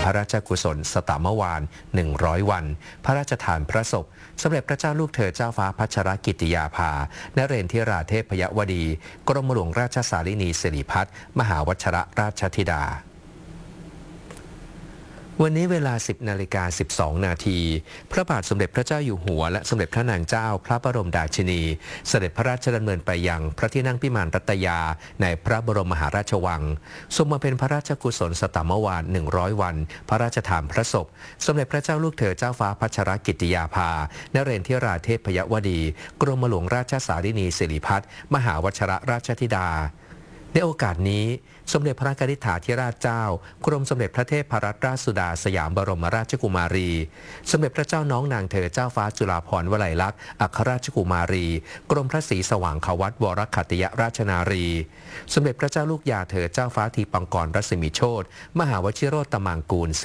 ระราชกุศลสตมวาน100 วันพระราชทานพระศพสมเด็จพระเจ้าลูกเธอเจ้าฟ้าพัชรกิติยาภานเรนทิราเทพยวดีกรมหลวงราชสารินีสิริพัฒน์มหาวชรราชธิดาวันนี้เวลา 10:12 นาทีพระบาทสมเด็จพระเจ้าอยู่หัวและสมเด็จพระนางเจ้าพระบรมราชินีเสด็จพระราชดำเนินไปยังพระที่นั่งพิมานรัตยาในพระบรมมหาราชวังทรงมาเป็นพระราชกุศลสตมวาน100 วันพระราชทานพระศพสมเด็จพระเจ้าลูกเธอเจ้าฟ้าพัชรกิติยาภานเรนทิราเทพยวดีกรมหลวงราชสารินีสิริพัฒน์มหาวชรราชธิดาในโอกาสนี้สมเด็จพระกนิษฐาธิราชเจ้ากรมสมเด็จพระเทพรัตนราชสุดาสยามบรมราชกุมารีสมเด็จพระเจ้าน้องนางเธอเจ้าฟ้าจุฬาภรณ์วลัยลักษณ์อัครราชกุมารีกรมพระศรีสว่างควัตวรขัตติยราชนารีสมเด็จพระเจ้าลูกยาเธอเจ้าฟ้าทีปังกรรัศมีโชติมหาวชิโรตมังกูล